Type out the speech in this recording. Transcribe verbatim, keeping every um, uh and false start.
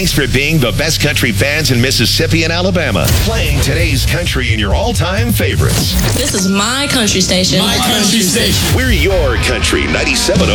Thanks for being the best country fans in Mississippi and Alabama. Playing today's country in your all-time favorites. This is my country station. My country station. We're your country, ninety-seven